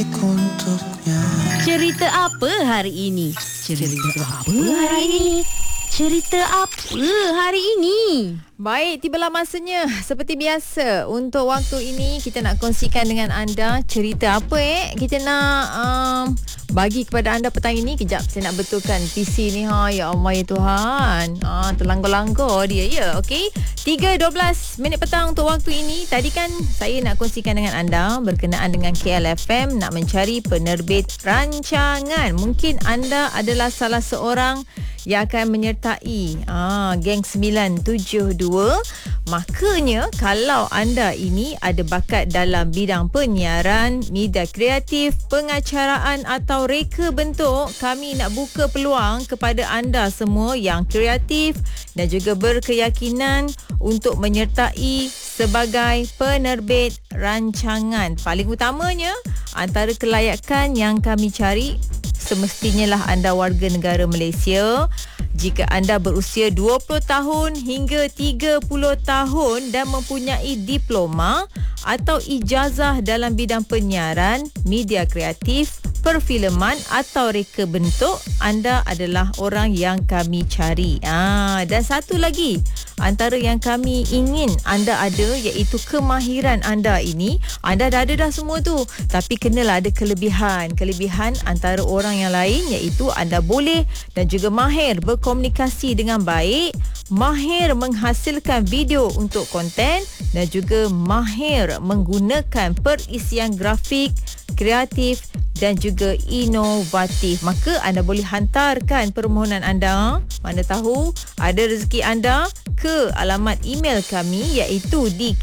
Cerita apa hari ini? Cerita apa hari ini? Cerita apa hari ini? Baik, tibalah masanya seperti biasa. Untuk waktu ini kita nak kongsikan dengan anda cerita apa kita nak bagi kepada anda petang ini. Kejap saya nak betulkan PC ni ya Allah ya Tuhan. Terlanggar-langgar dia ya. Okey. 3:12 minit petang untuk waktu ini. Tadi kan saya nak kongsikan dengan anda berkenaan dengan KLFM nak mencari penerbit rancangan. Mungkin anda adalah salah seorang yang akan menyertai geng 972. Makanya kalau anda ini ada bakat dalam bidang penyiaran, media kreatif, pengacaraan atau reka bentuk, kami nak buka peluang kepada anda semua yang kreatif dan juga berkeyakinan untuk menyertai sebagai penerbit rancangan. Paling utamanya, antara kelayakan yang kami cari, semestinya lah anda warga negara Malaysia. Jika anda berusia 20 tahun hingga 30 tahun dan mempunyai diploma atau ijazah dalam bidang penyiaran, media kreatif, perfilman atau reka bentuk, anda adalah orang yang kami cari. Dan satu lagi, antara yang kami ingin anda ada iaitu kemahiran anda ini. Anda dah ada dah semua tu, tapi kenalah ada kelebihan antara orang yang lain, iaitu anda boleh dan juga mahir berkomunikasi dengan baik, mahir menghasilkan video untuk konten dan juga mahir menggunakan perisian grafik kreatif dan juga inovatif. Maka anda boleh hantarkan permohonan anda, mana tahu ada rezeki anda, ke alamat email kami iaitu di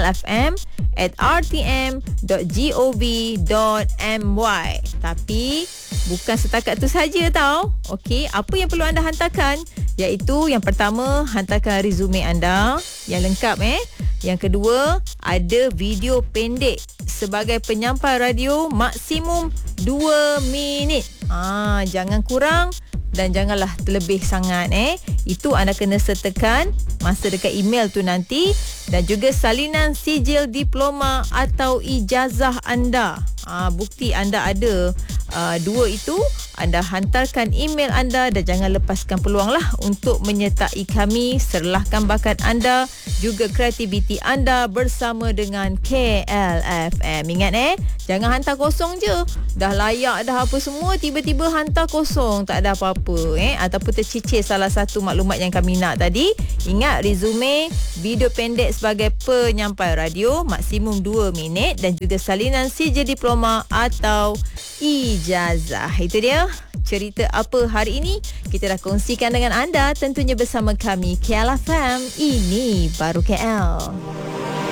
klfm@rtm.gov.my. Tapi bukan setakat tu saja tau. Okey, apa yang perlu anda hantarkan iaitu yang pertama, hantarkan resume anda yang lengkap Yang kedua, ada video pendek sebagai penyampai radio maksimum 2 minit. Jangan kurang dan janganlah terlebih sangat Itu anda kena sertakan masa dekat email tu nanti, dan juga salinan sijil diploma atau ijazah anda. Bukti anda ada dua itu, anda hantarkan email anda dan jangan lepaskan peluang lah untuk menyertai kami. Serlahkan bakat anda juga kreativiti anda bersama dengan KLFM. Ingat jangan hantar kosong je. Dah layak dah apa semua, tiba-tiba hantar kosong, tak ada apa-apa ataupun tercicir salah satu maklumat yang kami nak tadi. Ingat, resume, video pendek sebagai penyampai radio maksimum 2 minit dan juga salinan sijil diploma atau ijazah. Itu dia cerita apa hari ini. Kita dah kongsikan dengan anda, tentunya bersama kami KLFM. Ini baru KL.